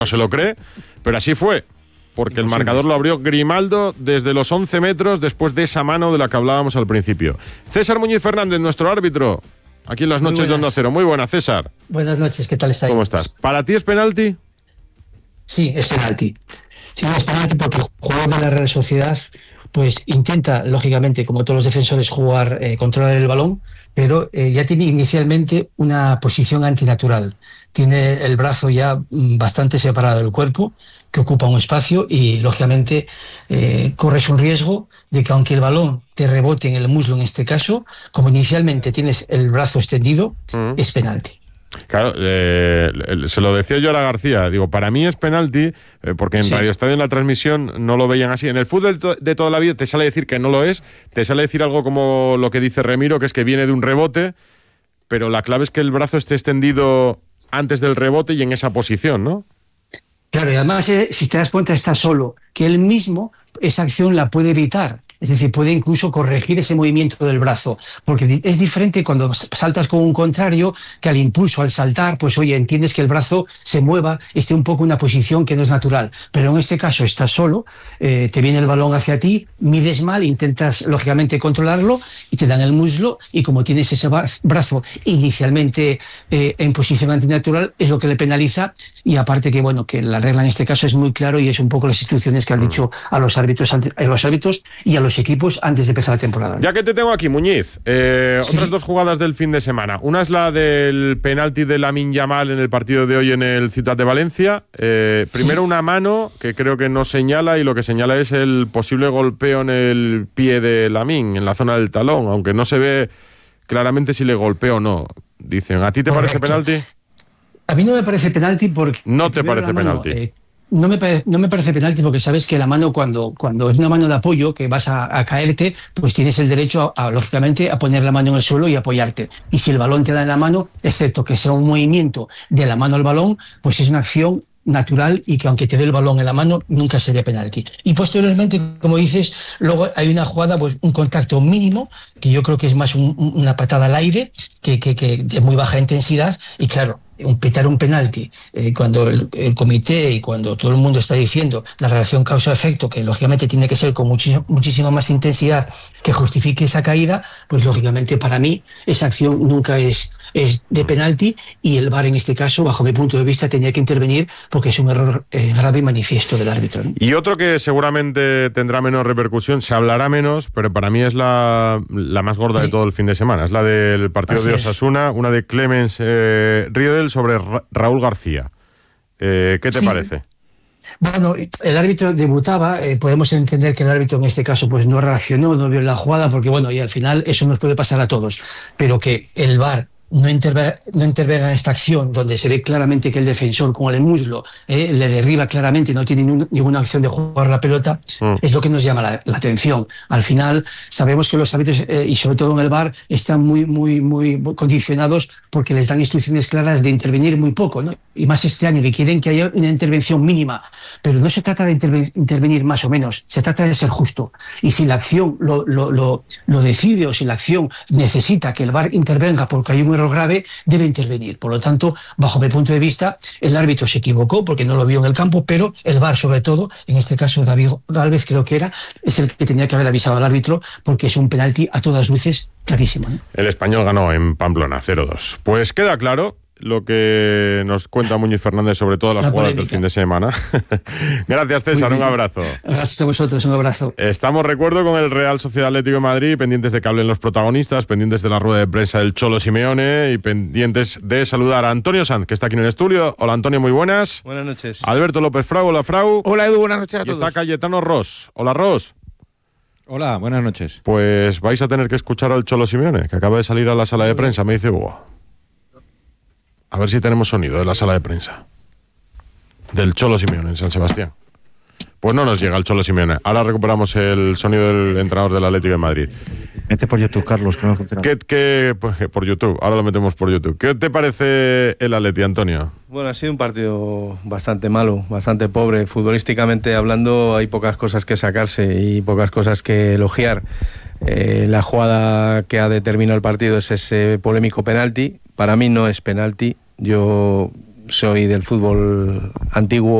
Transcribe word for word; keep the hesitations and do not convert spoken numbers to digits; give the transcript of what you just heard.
no se lo cree, pero así fue. Porque el marcador lo abrió Grimaldo desde los once metros después de esa mano de la que hablábamos al principio. César Muñiz Fernández, nuestro árbitro, aquí en las noches de Onda Cero. Muy buenas, César. Buenas noches, ¿qué tal estáis? ¿Cómo estás? ¿Para ti es penalti? Sí, es penalti. Sí, es penalti porque el jugador de la Real Sociedad pues intenta, lógicamente, como todos los defensores, jugar, eh, controlar el balón, pero eh, ya tiene inicialmente una posición antinatural. Tiene el brazo ya bastante separado del cuerpo, que ocupa un espacio y, lógicamente, eh, corres un riesgo de que aunque el balón te rebote en el muslo en este caso, como inicialmente tienes el brazo extendido, uh-huh. es penalti. Claro, eh, se lo decía yo a la García, digo, para mí es penalti, eh, porque en sí. Radio Estadio en la transmisión no lo veían así. En el fútbol de toda la vida te sale decir que no lo es, te sale decir algo como lo que dice Remiro, que es que viene de un rebote, pero la clave es que el brazo esté extendido antes del rebote y en esa posición, ¿no? Claro, y además, eh, si te das cuenta, está solo, que él mismo esa acción la puede evitar. Es decir, puede incluso corregir ese movimiento del brazo, porque es diferente cuando saltas con un contrario, que al impulso, al saltar, pues oye, entiendes que el brazo se mueva, esté un poco en una posición que no es natural. Pero en este caso estás solo, eh, te viene el balón hacia ti, mides mal, intentas lógicamente controlarlo y te dan el muslo, y como tienes ese brazo inicialmente eh, en posición antinatural, es lo que le penaliza. Y aparte que, bueno, que la regla en este caso es muy claro y es un poco las instrucciones que han dicho a los árbitros, a los árbitros y a los equipos antes de empezar la temporada. Ya que te tengo aquí, Muñiz, eh, sí. otras dos jugadas del fin de semana. Una es la del penalti de Lamine Yamal en el partido de hoy en el Ciutat de Valencia. Eh, primero sí. una mano que creo que no señala, y lo que señala es el posible golpeo en el pie de Lamine, en la zona del talón, aunque no se ve claramente si le golpea o no. Dicen, ¿a ti te Correcto. parece penalti? A mí no me parece penalti porque... No te parece penalti. Mano, eh, No me, parece, no me parece penalti porque sabes que la mano, cuando, cuando es una mano de apoyo, que vas a, a caerte, pues tienes el derecho, a, a, lógicamente, a poner la mano en el suelo y apoyarte. Y si el balón te da en la mano, excepto que sea un movimiento de la mano al balón, pues es una acción natural y que aunque te dé el balón en la mano, nunca sería penalti. Y posteriormente, como dices, luego hay una jugada, pues un contacto mínimo, que yo creo que es más un, una patada al aire, que, que, que de muy baja intensidad, y claro, un pitar un penalti, eh, cuando el, el comité y cuando todo el mundo está diciendo la relación causa-efecto, que lógicamente tiene que ser con muchísimo, muchísima más intensidad que justifique esa caída, pues lógicamente para mí esa acción nunca es, es de penalti, y el V A R en este caso, bajo mi punto de vista, tenía que intervenir porque es un error eh, grave y manifiesto del árbitro, ¿no? Y otro que seguramente tendrá menos repercusión, se hablará menos, pero para mí es la, la más gorda sí. de todo el fin de semana, es la del partido Así de Osasuna, es. una de Clemens eh, Riedel sobre Ra- Raúl García. Eh, ¿Qué te sí. parece? Bueno, el árbitro debutaba, eh, podemos entender que el árbitro en este caso pues no reaccionó, no vio la jugada, porque bueno, y al final eso nos puede pasar a todos, pero que el V A R no intervenga, no intervenga en esta acción donde se ve claramente que el defensor con el muslo eh, le derriba claramente y no tiene ningún, ninguna acción de jugar la pelota, mm. es lo que nos llama la, la atención. Al final sabemos que los árbitros eh, y sobre todo en el V A R están muy, muy, muy condicionados porque les dan instrucciones claras de intervenir muy poco, ¿no? Y más este año, que quieren que haya una intervención mínima, pero no se trata de interve- intervenir más o menos, se trata de ser justo. Y si la acción lo, lo, lo, lo decide, o si la acción necesita que el V A R intervenga porque hay un error grave, debe intervenir. Por lo tanto, bajo mi punto de vista, el árbitro se equivocó porque no lo vio en el campo, pero el V A R, sobre todo, en este caso David Gálvez, creo que era, es el que tenía que haber avisado al árbitro, porque es un penalti a todas luces clarísimo, ¿no? El Español ganó en Pamplona cero dos. Pues queda claro lo que nos cuenta Muñiz Fernández sobre todas las la jugadas polémica. del fin de semana. Gracias, César, un abrazo. Gracias a vosotros, un abrazo. Estamos, recuerdo, con el Real Sociedad Atlético de Madrid, pendientes de que hablen los protagonistas, pendientes de la rueda de prensa del Cholo Simeone y pendientes de saludar a Antonio Sanz, que está aquí en el estudio. Hola, Antonio, muy buenas. Buenas noches. Alberto López Frau, hola, Frau. Hola, Edu, buenas noches a todos. Y está Cayetano Ross. Hola, Ross. Hola, buenas noches. Pues vais a tener que escuchar al Cholo Simeone, que acaba de salir a la sala de prensa, me dice Hugo. A ver si tenemos sonido de la sala de prensa del Cholo Simeone en San Sebastián. Pues no nos llega el Cholo Simeone. Ahora recuperamos el sonido del entrenador del Atlético de Madrid. Mete por YouTube, Carlos, que no funciona. ¿Qué, qué, pues, por YouTube, ahora lo metemos por YouTube. ¿Qué te parece el Atleti, Antonio? Bueno, ha sido un partido bastante malo, bastante pobre. Futbolísticamente hablando, hay pocas cosas que sacarse y pocas cosas que elogiar. Eh, la jugada que ha determinado el partido es ese polémico penalti. Para mí no es penalti. Yo soy del fútbol antiguo